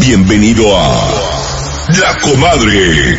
Bienvenido a La Comadre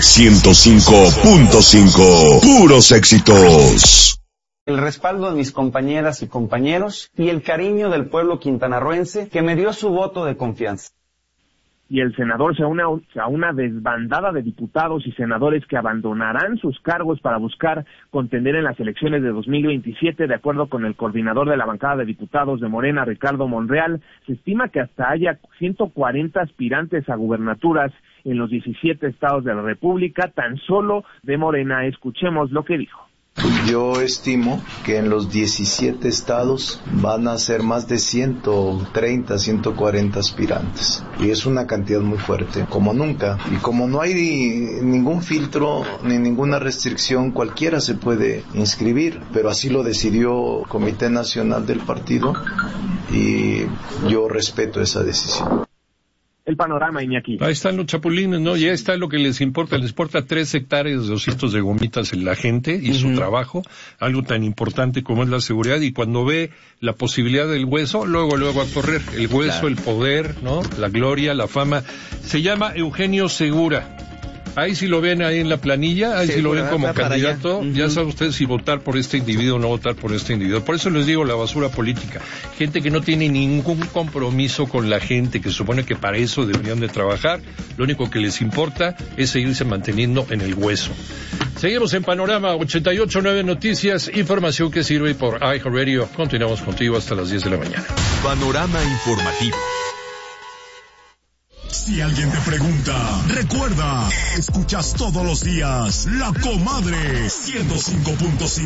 105.5. Puros éxitos. El respaldo de mis compañeras y compañeros y el cariño del pueblo quintanarroense que me dio su voto de confianza. Y el senador se une a una desbandada de diputados y senadores que abandonarán sus cargos para buscar contender en las elecciones de 2027, de acuerdo con el coordinador de la bancada de diputados de Morena, Ricardo Monreal. Se estima que hasta haya 140 aspirantes a gubernaturas en los 17 estados de la República, tan solo de Morena. Escuchemos lo que dijo. Yo estimo que en los 17 estados van a ser más de 130, 140 aspirantes. Y es una cantidad muy fuerte, como nunca. Y como no hay ningún filtro ni ninguna restricción, cualquiera se puede inscribir. Pero así lo decidió el Comité Nacional del Partido y yo respeto esa decisión. El panorama, Iñaki. Ahí están los chapulines, ¿no? Ya está lo que les importa 3 hectáreas de ositos de gomitas en la gente y su trabajo, algo tan importante como es la seguridad, y cuando ve la posibilidad del hueso, luego a correr, el hueso, claro. El poder, ¿no? La gloria, la fama. Se llama Eugenio Segura. Ahí si lo ven ahí en la planilla, ahí si lo ven como candidato, ya saben ustedes si votar por este individuo o no votar por este individuo. Por eso les digo la basura política. Gente que no tiene ningún compromiso con la gente, que supone que para eso deberían de trabajar. Lo único que les importa es seguirse manteniendo en el hueso. Seguimos en Panorama 88.9 Noticias, información que sirve por iHeartRadio. Continuamos contigo hasta las 10 de la mañana. Panorama informativo. Si alguien te pregunta, recuerda, escuchas todos los días La Comadre 105.5.